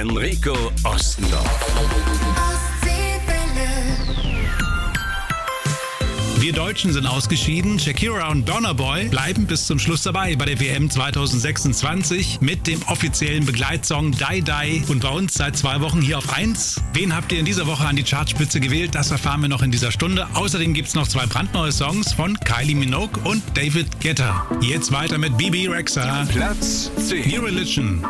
Enrico Ostendorf. Wir Deutschen sind ausgeschieden. Shakira und Burna Boy bleiben bis zum Schluss dabei bei der WM 2026 mit dem offiziellen Begleitsong Die Die. Und bei uns seit 2 Wochen hier auf 1. Wen habt ihr in dieser Woche an die Chartspitze gewählt? Das erfahren wir noch in dieser Stunde. Außerdem gibt es noch 2 brandneue Songs von Kylie Minogue und David Guetta. Jetzt weiter mit Bebe Rexha. Platz 10. New Religion.